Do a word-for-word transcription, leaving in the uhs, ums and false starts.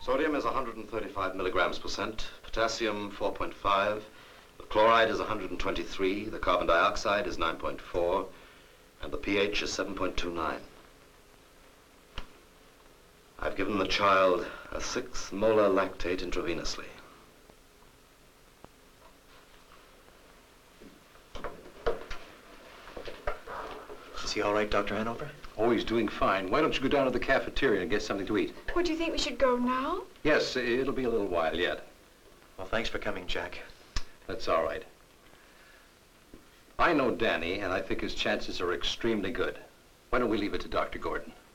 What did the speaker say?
Sodium is one hundred thirty-five milligrams percent, potassium four point five, the chloride is one hundred twenty-three, the carbon dioxide is nine point four, and the pH is seven point two nine. I've given the child a six molar lactate intravenously. Is he all right, Doctor Hanover? Oh, he's doing fine. Why don't you go down to the cafeteria and get something to eat? Well, do you think we should go now? Yes, it'll be a little while yet. Well, thanks for coming, Jack. That's all right. I know Danny, and I think his chances are extremely good. Why don't we leave it to Doctor Gordon?